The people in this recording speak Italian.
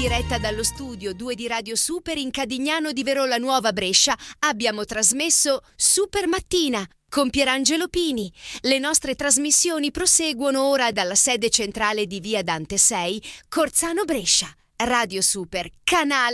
diretta dallo studio 2 di Radio Super in Cadignano di Verola Nuova Brescia, abbiamo trasmesso Super Mattina con Pierangelo Pini. Le nostre trasmissioni proseguono ora dalla sede centrale di Via Dante 6, Corzano Brescia. Radio Super, canale